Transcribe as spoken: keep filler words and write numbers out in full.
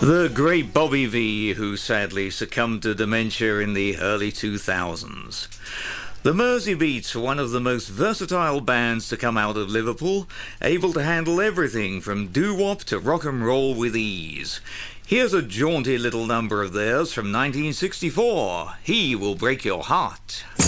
The great Bobby Vee, who sadly succumbed to dementia in the early two thousands. The Mersey Beats were one of the most versatile bands to come out of Liverpool, able to handle everything from doo-wop to rock and roll with ease. Here's a jaunty little number of theirs from nineteen sixty-four, He Will Break Your Heart.